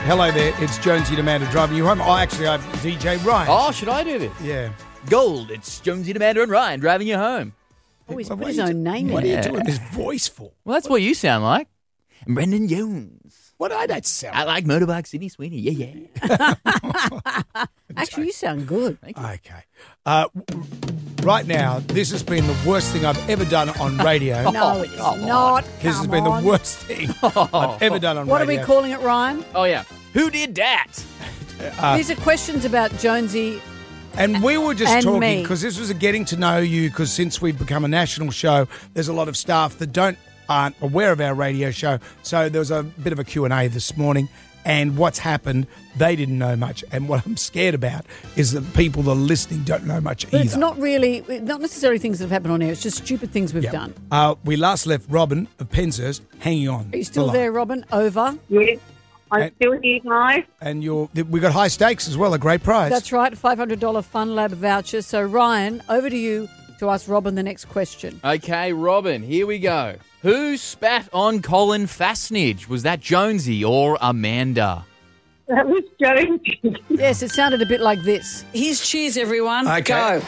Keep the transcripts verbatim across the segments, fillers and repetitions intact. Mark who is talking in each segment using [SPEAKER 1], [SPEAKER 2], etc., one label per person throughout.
[SPEAKER 1] Hello there, it's Jonesy and Amanda driving you home. Oh, actually, I'm D J Ryan.
[SPEAKER 2] Oh, should I do this?
[SPEAKER 1] Yeah.
[SPEAKER 2] Gold, it's Jonesy, Amanda and Ryan driving you home.
[SPEAKER 3] Oh, he's
[SPEAKER 1] What
[SPEAKER 3] put
[SPEAKER 1] are
[SPEAKER 3] his
[SPEAKER 1] you
[SPEAKER 3] own
[SPEAKER 1] do-
[SPEAKER 3] name
[SPEAKER 1] What
[SPEAKER 3] in
[SPEAKER 1] are
[SPEAKER 3] it.
[SPEAKER 1] you doing this voice for?
[SPEAKER 2] Well, that's what you sound like. I'm Brendan Jones.
[SPEAKER 1] What I don't sound
[SPEAKER 2] I like motorbike Sydney Sweeney. Yeah, yeah.
[SPEAKER 3] Actually, you sound good.
[SPEAKER 1] Okay. Uh, w- right now, this has been the worst thing I've ever done on radio.
[SPEAKER 3] No, it's
[SPEAKER 2] come on.
[SPEAKER 3] not.
[SPEAKER 1] This has
[SPEAKER 3] Come
[SPEAKER 1] been
[SPEAKER 3] on.
[SPEAKER 1] the worst thing I've ever done on
[SPEAKER 3] What are
[SPEAKER 1] radio.
[SPEAKER 3] we calling it, Ryan?
[SPEAKER 2] Oh, yeah. Who did that?
[SPEAKER 3] These are questions about Jonesy.
[SPEAKER 1] And we were just
[SPEAKER 3] And
[SPEAKER 1] talking
[SPEAKER 3] me.
[SPEAKER 1] because this was a getting to know you because since we've become a national show, there's a lot of staff that don't aren't aware of our radio show. So there was a bit of a Q and A this morning, and what's happened, they didn't know much. And what I'm scared about is that people that are listening don't know much
[SPEAKER 3] But
[SPEAKER 1] either.
[SPEAKER 3] it's not really, not necessarily things that have happened on air. It's just stupid things we've
[SPEAKER 1] Yeah.
[SPEAKER 3] done.
[SPEAKER 1] Uh, we last left Robin of Penshurst hanging on.
[SPEAKER 3] Are you still
[SPEAKER 1] the
[SPEAKER 3] there,
[SPEAKER 1] line.
[SPEAKER 3] Robin? Over.
[SPEAKER 4] Yes, I'm
[SPEAKER 1] And-
[SPEAKER 4] still here, guys.
[SPEAKER 1] And you're, we got high stakes as well, a great prize.
[SPEAKER 3] That's right, five hundred dollars Fun Lab voucher. So, Ryan, over to you to ask Robin the next question.
[SPEAKER 2] Okay, Robin, here we go. Who spat on Colin Fastnage? Was that Jonesy or Amanda?
[SPEAKER 4] That was Jonesy.
[SPEAKER 3] Yes, it sounded a bit like this.
[SPEAKER 5] Here's cheers, everyone.
[SPEAKER 1] Okay.
[SPEAKER 5] Go.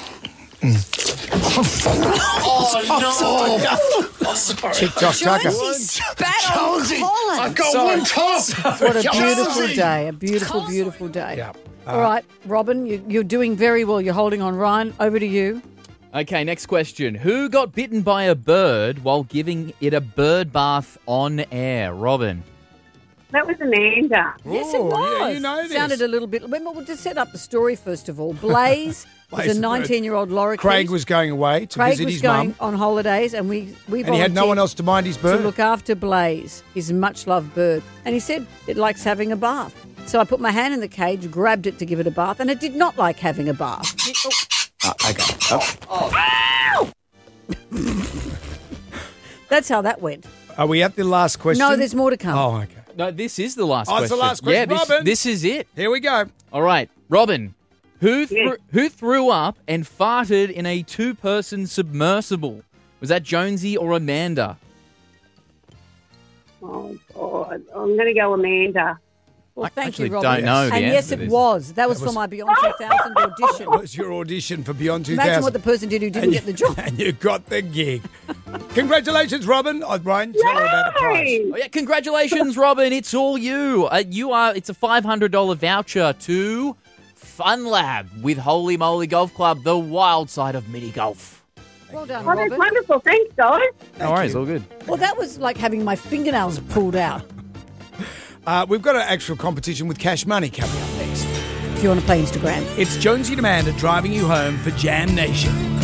[SPEAKER 1] TikTok Tucker.
[SPEAKER 5] Spat on Colin.
[SPEAKER 6] I've got one top.
[SPEAKER 3] What a beautiful day. A beautiful, beautiful day.
[SPEAKER 1] Yeah.
[SPEAKER 3] All right, Robin, you, you're doing very well. You're holding on. Ryan, over to you.
[SPEAKER 2] Okay, next question. Who got bitten by a bird while giving it a bird bath on air? Robin.
[SPEAKER 4] That was Amanda.
[SPEAKER 3] Yes, it
[SPEAKER 1] Oh,
[SPEAKER 3] was.
[SPEAKER 1] yeah, you know this.
[SPEAKER 3] Sounded a little bit. Well, we'll just set up the story first of all. Blaze
[SPEAKER 1] Blaze
[SPEAKER 3] was
[SPEAKER 1] the
[SPEAKER 3] a
[SPEAKER 1] bird.
[SPEAKER 3] nineteen-year-old lorikeet.
[SPEAKER 1] Craig was going away to
[SPEAKER 3] Craig
[SPEAKER 1] visit
[SPEAKER 3] was
[SPEAKER 1] his
[SPEAKER 3] going
[SPEAKER 1] mum,
[SPEAKER 3] on holidays, and we we
[SPEAKER 1] and he had no
[SPEAKER 3] volunteered
[SPEAKER 1] one else to mind his
[SPEAKER 3] to
[SPEAKER 1] bird.
[SPEAKER 3] look after Blaze, his much-loved bird. And he said it likes having a bath. So I put my hand in the cage, grabbed it to give it a bath, and it did not like having a bath.
[SPEAKER 2] Oh, okay.
[SPEAKER 3] That's how that went.
[SPEAKER 1] Are we at the last question?
[SPEAKER 3] No, there's more to come.
[SPEAKER 1] Oh, okay.
[SPEAKER 2] No, this is the last
[SPEAKER 1] Oh,
[SPEAKER 2] question.
[SPEAKER 1] it's the last question.
[SPEAKER 2] Yeah, this,
[SPEAKER 1] Robin.
[SPEAKER 2] this is it.
[SPEAKER 1] Here we go.
[SPEAKER 2] All right, Robin. Who thr-
[SPEAKER 4] Yes.
[SPEAKER 2] who threw up and farted in a two-person submersible? Was that Jonesy or Amanda?
[SPEAKER 4] Oh, God. I'm going to go Amanda.
[SPEAKER 3] Well,
[SPEAKER 2] I
[SPEAKER 3] thank
[SPEAKER 2] actually
[SPEAKER 3] you, Robin.
[SPEAKER 2] don't know the
[SPEAKER 3] And
[SPEAKER 2] answer
[SPEAKER 3] yes,
[SPEAKER 2] to
[SPEAKER 3] it
[SPEAKER 2] this.
[SPEAKER 3] was. That was,
[SPEAKER 1] That was-
[SPEAKER 3] for my Beyond two thousand audition.
[SPEAKER 1] That was your audition for Beyond two thousand.
[SPEAKER 3] Imagine what the person did who didn't
[SPEAKER 1] and
[SPEAKER 3] get the job.
[SPEAKER 1] And you got the gig. Congratulations, Robin. Oh, Brian, tell her about the prize.
[SPEAKER 4] Yay!
[SPEAKER 2] Oh, yeah, congratulations, Robin. It's all you. Uh, you are. It's a five hundred dollars voucher to Fun Lab with Holy Moly Golf Club, the wild side of mini golf.
[SPEAKER 3] Well done,
[SPEAKER 4] Oh, that's
[SPEAKER 3] Robin.
[SPEAKER 4] wonderful. Thanks, guys.
[SPEAKER 2] No worries, all good.
[SPEAKER 3] Well, that was like having my fingernails pulled out.
[SPEAKER 1] Uh, we've got an actual competition with cash money coming up next.
[SPEAKER 3] If you want to play Instagram.
[SPEAKER 1] It's Jonesy and Amanda driving you home for Jam Nation.